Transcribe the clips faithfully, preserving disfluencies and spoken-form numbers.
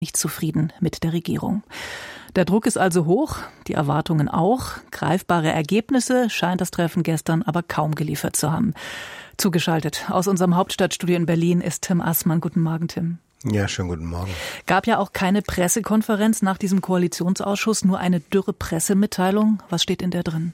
nicht zufrieden mit der Regierung. Der Druck ist also hoch, die Erwartungen auch. Greifbare Ergebnisse scheint das Treffen gestern aber kaum geliefert zu haben. Zugeschaltet aus unserem Hauptstadtstudio in Berlin ist Tim Assmann. Guten Morgen, Tim. Ja, schönen guten Morgen. Gab ja auch keine Pressekonferenz nach diesem Koalitionsausschuss, nur eine dürre Pressemitteilung. Was steht in der drin?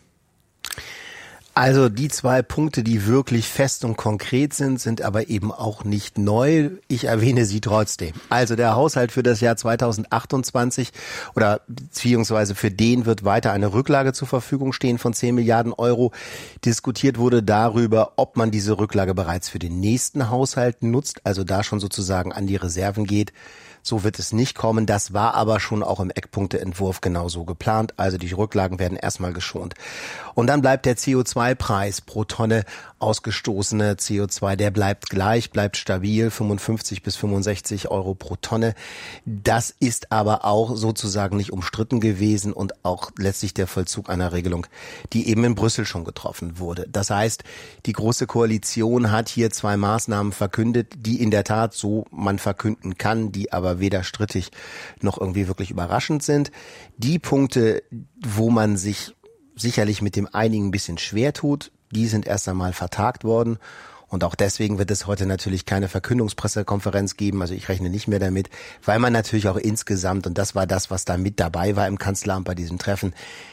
Also die zwei Punkte, die wirklich fest und konkret sind, sind aber eben auch nicht neu. Ich erwähne sie trotzdem. Also der Haushalt für das Jahr zweitausendachtundzwanzig oder beziehungsweise für den wird weiter eine Rücklage zur Verfügung stehen von zehn Milliarden Euro. Diskutiert wurde darüber, ob man diese Rücklage bereits für den nächsten Haushalt nutzt, also da schon sozusagen an die Reserven geht. So wird es nicht kommen. Das war aber schon auch im Eckpunkteentwurf genauso geplant. Also die Rücklagen werden erstmal geschont. Und dann bleibt der C O zwei Preis pro Tonne ausgestoßene C O zwei, der bleibt gleich, bleibt stabil, fünfundfünfzig bis fünfundsechzig Euro pro Tonne. Das ist aber auch sozusagen nicht umstritten gewesen und auch letztlich der Vollzug einer Regelung, die eben in Brüssel schon getroffen wurde. Das heißt, die Große Koalition hat hier zwei Maßnahmen verkündet, die in der Tat so man verkünden kann, die aber weder strittig noch irgendwie wirklich überraschend sind. Die Punkte, wo man sich sicherlich mit dem einigen ein bisschen schwer tut, die sind erst einmal vertagt worden. Und auch deswegen wird es heute natürlich keine Verkündungspressekonferenz geben. Also ich rechne nicht mehr damit, weil man natürlich auch insgesamt, und das war das, was da mit dabei war im Kanzleramt bei diesem Treffen,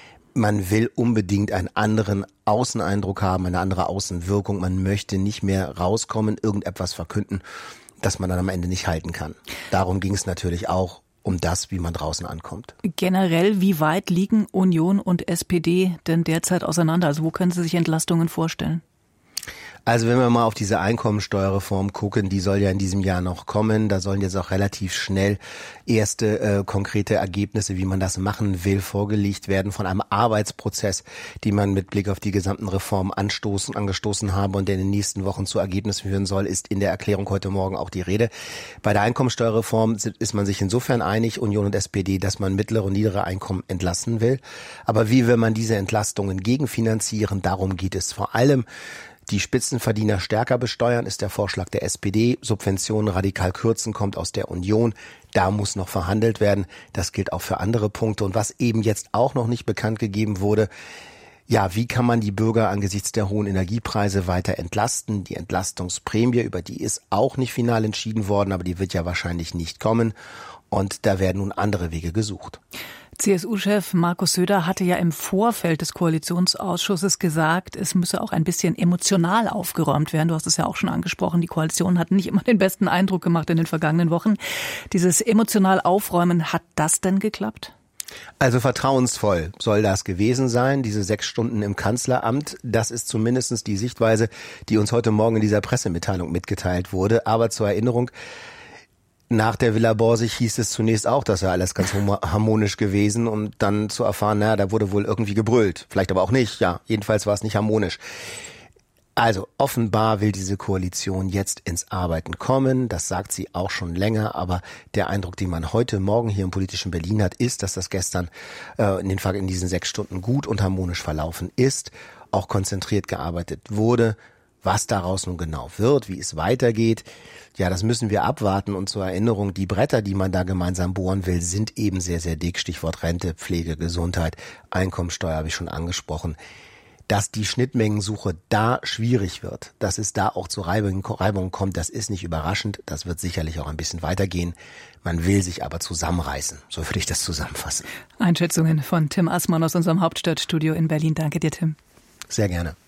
man will unbedingt einen anderen Außeneindruck haben, eine andere Außenwirkung. Man möchte nicht mehr rauskommen, irgendetwas verkünden, das man dann am Ende nicht halten kann. Darum ging es natürlich auch um das, wie man draußen ankommt. Generell, wie weit liegen Union und S P D denn derzeit auseinander? Also wo können Sie sich Entlastungen vorstellen? Also wenn wir mal auf diese Einkommensteuerreform gucken, die soll ja in diesem Jahr noch kommen. Da sollen jetzt auch relativ schnell erste äh, konkrete Ergebnisse, wie man das machen will, vorgelegt werden von einem Arbeitsprozess, die man mit Blick auf die gesamten Reformen anstoßen, angestoßen habe und der in den nächsten Wochen zu Ergebnissen führen soll, ist in der Erklärung heute Morgen auch die Rede. Bei der Einkommensteuerreform ist man sich insofern einig, Union und S P D, dass man mittlere und niedere Einkommen entlasten will. Aber wie will man diese Entlastungen gegenfinanzieren? Darum geht es vor allem. Die Spitzenverdiener stärker besteuern, ist der Vorschlag der S P D. Subventionen radikal kürzen, kommt aus der Union. Da muss noch verhandelt werden. Das gilt auch für andere Punkte. Und was eben jetzt auch noch nicht bekannt gegeben wurde, ja, wie kann man die Bürger angesichts der hohen Energiepreise weiter entlasten? Die Entlastungsprämie, über die ist auch nicht final entschieden worden, aber die wird ja wahrscheinlich nicht kommen. Und da werden nun andere Wege gesucht. C S U-Chef Markus Söder hatte ja im Vorfeld des Koalitionsausschusses gesagt, es müsse auch ein bisschen emotional aufgeräumt werden. Du hast es ja auch schon angesprochen, die Koalition hat nicht immer den besten Eindruck gemacht in den vergangenen Wochen. Dieses emotional Aufräumen, hat das denn geklappt? Also vertrauensvoll soll das gewesen sein, diese sechs Stunden im Kanzleramt. Das ist zumindest die Sichtweise, die uns heute Morgen in dieser Pressemitteilung mitgeteilt wurde. Aber zur Erinnerung, nach der Villa Borsig hieß es zunächst auch, das sei alles ganz harmonisch gewesen, um dann zu erfahren, naja, da wurde wohl irgendwie gebrüllt. Vielleicht aber auch nicht, ja, jedenfalls war es nicht harmonisch. Also offenbar will diese Koalition jetzt ins Arbeiten kommen, das sagt sie auch schon länger, aber der Eindruck, den man heute Morgen hier im politischen Berlin hat, ist, dass das gestern äh, in, den, in diesen sechs Stunden gut und harmonisch verlaufen ist, auch konzentriert gearbeitet wurde. Was daraus nun genau wird, wie es weitergeht, ja, das müssen wir abwarten. Und zur Erinnerung, die Bretter, die man da gemeinsam bohren will, sind eben sehr, sehr dick. Stichwort Rente, Pflege, Gesundheit, Einkommensteuer habe ich schon angesprochen. Dass die Schnittmengensuche da schwierig wird, dass es da auch zu Reibungen, Reibungen kommt, das ist nicht überraschend. Das wird sicherlich auch ein bisschen weitergehen. Man will sich aber zusammenreißen. So würde ich das zusammenfassen. Einschätzungen von Tim Assmann aus unserem Hauptstadtstudio in Berlin. Danke dir, Tim. Sehr gerne.